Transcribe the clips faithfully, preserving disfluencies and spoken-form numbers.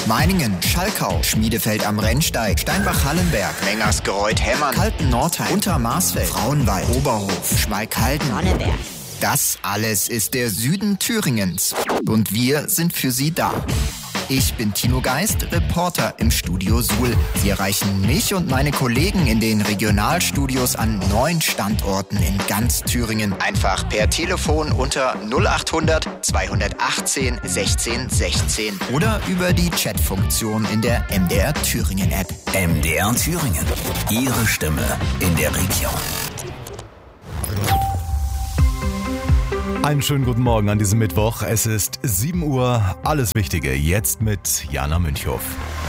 Meiningen, Schalkau, Schmiedefeld am Rennsteig, Steinbach-Hallenberg, Mengersgereuth-Hemmern, Kalten-Nordheim, Untermarsfeld, Frauenwald, Oberhof, Schmalkalden, Sonneberg. Das alles ist der Süden Thüringens. Und wir sind für Sie da. Ich bin Tino Geist, Reporter im Studio Suhl. Sie erreichen mich und meine Kollegen in den Regionalstudios an neun Standorten in ganz Thüringen. Einfach per Telefon unter null acht hundert zweihundertachtzehn sechzehn sechzehn oder über die Chatfunktion in der M D R Thüringen App. M D R Thüringen. Ihre Stimme in der Region. Einen schönen guten Morgen an diesem Mittwoch. Es ist sieben Uhr. Alles Wichtige jetzt mit Jana Münchhoff.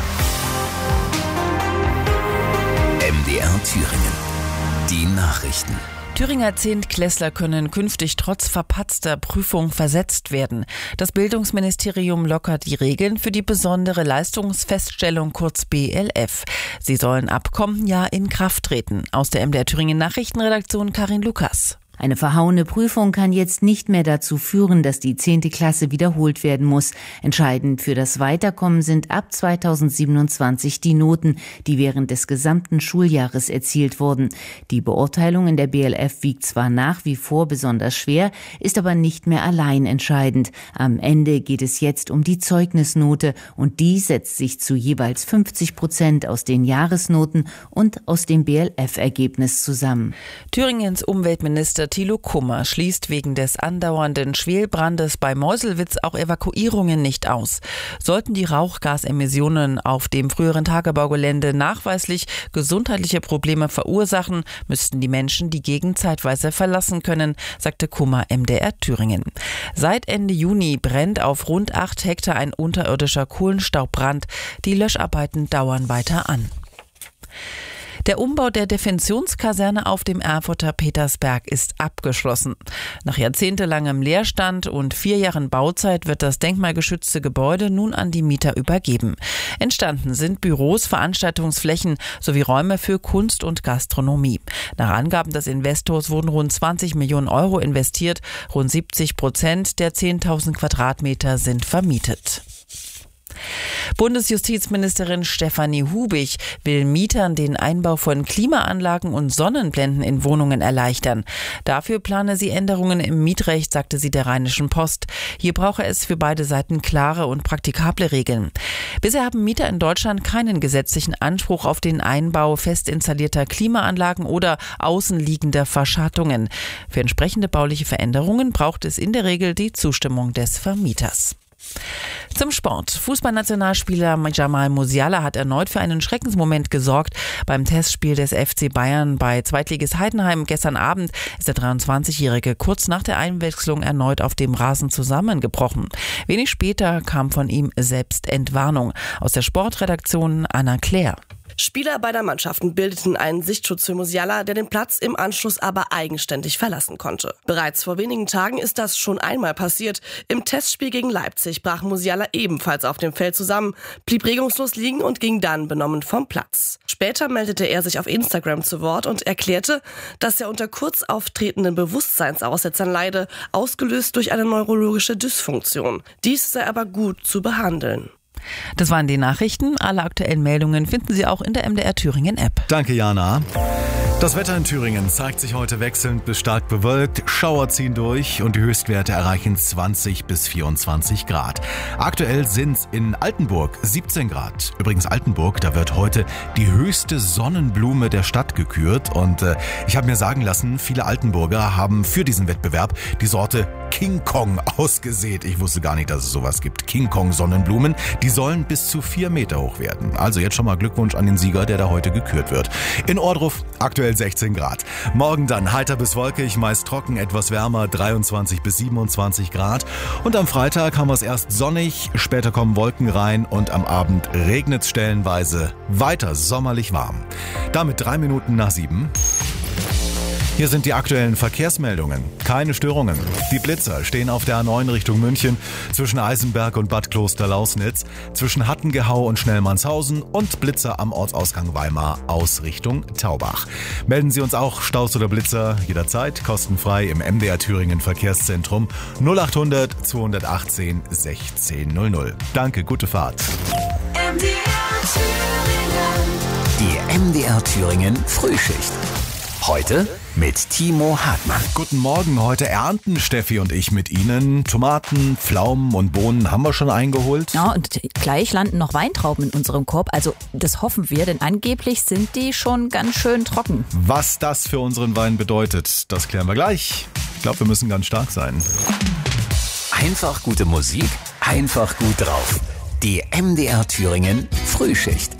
M D R Thüringen. Die Nachrichten. Thüringer Zehntklässler können künftig trotz verpatzter Prüfung versetzt werden. Das Bildungsministerium lockert die Regeln für die besondere Leistungsfeststellung, kurz B L F. Sie sollen ab kommenden Jahr in Kraft treten. Aus der M D R Thüringen Nachrichtenredaktion Karin Lukas. Eine verhauene Prüfung kann jetzt nicht mehr dazu führen, dass die zehnte Klasse wiederholt werden muss. Entscheidend für das Weiterkommen sind ab zweitausendsiebenundzwanzig die Noten, die während des gesamten Schuljahres erzielt wurden. Die Beurteilung in der B L F wiegt zwar nach wie vor besonders schwer, ist aber nicht mehr allein entscheidend. Am Ende geht es jetzt um die Zeugnisnote und die setzt sich zu jeweils fünfzig Prozent aus den Jahresnoten und aus dem B L F-Ergebnis zusammen. Thüringens Umweltminister Thilo Kummer schließt wegen des andauernden Schwelbrandes bei Meuselwitz auch Evakuierungen nicht aus. Sollten die Rauchgasemissionen auf dem früheren Tagebaugelände nachweislich gesundheitliche Probleme verursachen, müssten die Menschen die Gegend zeitweise verlassen können, sagte Kummer M D R Thüringen. Seit Ende Juni brennt auf rund acht Hektar ein unterirdischer Kohlenstaubbrand. Die Löscharbeiten dauern weiter an. Der Umbau der Defensionskaserne auf dem Erfurter Petersberg ist abgeschlossen. Nach jahrzehntelangem Leerstand und vier Jahren Bauzeit wird das denkmalgeschützte Gebäude nun an die Mieter übergeben. Entstanden sind Büros, Veranstaltungsflächen sowie Räume für Kunst und Gastronomie. Nach Angaben des Investors wurden rund zwanzig Millionen Euro investiert. Rund siebzig Prozent der zehntausend Quadratmeter sind vermietet. Bundesjustizministerin Stefanie Hubig will Mietern den Einbau von Klimaanlagen und Sonnenblenden in Wohnungen erleichtern. Dafür plane sie Änderungen im Mietrecht, sagte sie der Rheinischen Post. Hier brauche es für beide Seiten klare und praktikable Regeln. Bisher haben Mieter in Deutschland keinen gesetzlichen Anspruch auf den Einbau fest installierter Klimaanlagen oder außenliegender Verschattungen. Für entsprechende bauliche Veränderungen braucht es in der Regel die Zustimmung des Vermieters. Zum Sport. Fußballnationalspieler Jamal Musiala hat erneut für einen Schreckensmoment gesorgt. Beim Testspiel des F C Bayern bei Zweitligist Heidenheim gestern Abend ist der dreiundzwanzigjährige kurz nach der Einwechslung erneut auf dem Rasen zusammengebrochen. Wenig später kam von ihm Selbstentwarnung. Aus der Sportredaktion Anna Claire. Spieler beider Mannschaften bildeten einen Sichtschutz für Musiala, der den Platz im Anschluss aber eigenständig verlassen konnte. Bereits vor wenigen Tagen ist das schon einmal passiert. Im Testspiel gegen Leipzig brach Musiala ebenfalls auf dem Feld zusammen, blieb regungslos liegen und ging dann benommen vom Platz. Später meldete er sich auf Instagram zu Wort und erklärte, dass er unter kurz auftretenden Bewusstseinsaussetzern leide, ausgelöst durch eine neurologische Dysfunktion. Dies sei aber gut zu behandeln. Das waren die Nachrichten. Alle aktuellen Meldungen finden Sie auch in der M D R Thüringen App. Danke, Jana. Das Wetter in Thüringen zeigt sich heute wechselnd bis stark bewölkt. Schauer ziehen durch und die Höchstwerte erreichen zwanzig bis vierundzwanzig Grad. Aktuell sind es in Altenburg siebzehn Grad. Übrigens Altenburg, da wird heute die höchste Sonnenblume der Stadt gekürt. Und äh, ich habe mir sagen lassen, viele Altenburger haben für diesen Wettbewerb die Sorte King Kong ausgesät. Ich wusste gar nicht, dass es sowas gibt. King Kong Sonnenblumen, die sollen bis zu vier Meter hoch werden. Also jetzt schon mal Glückwunsch an den Sieger, der da heute gekürt wird. In Ohrdruf aktuell sechzehn Grad. Morgen dann heiter bis wolkig, meist trocken, etwas wärmer, dreiundzwanzig bis siebenundzwanzig Grad. Und am Freitag haben wir es erst sonnig, später kommen Wolken rein und am Abend regnet es stellenweise. Weiter sommerlich warm. Damit drei Minuten nach sieben. Hier sind die aktuellen Verkehrsmeldungen. Keine Störungen. Die Blitzer stehen auf der A neun Richtung München zwischen Eisenberg und Bad Kloster-Lausnitz, zwischen Hattengehau und Schnellmannshausen und Blitzer am Ortsausgang Weimar aus Richtung Taubach. Melden Sie uns auch Staus oder Blitzer jederzeit kostenfrei im M D R Thüringen Verkehrszentrum null acht hundert zweihundertachtzehn sechzehn null null. Danke, gute Fahrt. Die M D R Thüringen Frühschicht. Heute mit Timo Hartmann. Guten Morgen, heute ernten Steffi und ich mit Ihnen. Tomaten, Pflaumen und Bohnen haben wir schon eingeholt. Ja, und gleich landen noch Weintrauben in unserem Korb. Also das hoffen wir, denn angeblich sind die schon ganz schön trocken. Was das für unseren Wein bedeutet, das klären wir gleich. Ich glaube, wir müssen ganz stark sein. Einfach gute Musik, einfach gut drauf. Die M D R Thüringen Frühschicht.